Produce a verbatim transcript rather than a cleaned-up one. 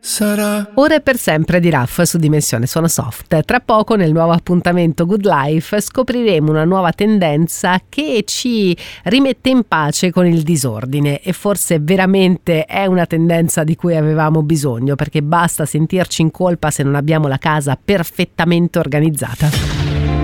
sarà. Ora e per sempre di Raff su Dimensione Suono Soft. Tra poco nel nuovo appuntamento Good Life scopriremo una nuova tendenza che ci rimette in pace con il disordine, e forse veramente è una tendenza di cui avevamo bisogno, perché basta sentirci in colpa se non abbiamo la casa perfettamente organizzata.